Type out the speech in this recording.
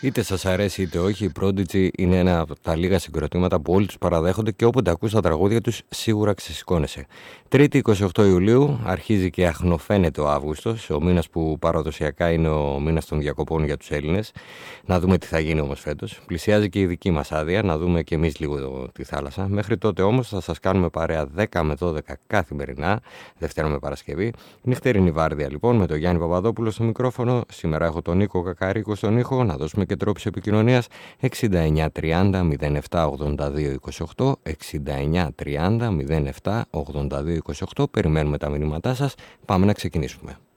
Είτε σας αρέσει είτε όχι, η Prodigy είναι ένα από τα λίγα συγκροτήματα που όλοι τους παραδέχονται και όποτε ακούς τα τραγούδια τους σίγουρα ξεσηκώνεσαι. Τρίτη 28 Ιουλίου αρχίζει και αχνοφαίνεται ο Αύγουστος, ο μήνας που παραδοσιακά είναι ο μήνας των διακοπών για τους Έλληνες. Να δούμε τι θα γίνει όμως φέτος. Πλησιάζει και η δική μας άδεια, να δούμε και εμείς λίγο τη θάλασσα. Μέχρι τότε όμως θα σας κάνουμε παρέα 10 με 12 καθημερινά, Δευτέρα με Παρασκευή. Νυχτερινή βάρδια λοιπόν με τον Γιάννη Παπαδόπουλο στο μικρόφωνο. Σήμερα έχω τον Νίκο Κακαρίκο στον ήχο. Να δώσουμε και τρόπους επικοινωνίας 69 30 07 82 28 69 30 07 82 28. Περιμένουμε τα μηνύματά σας. Πάμε να ξεκινήσουμε.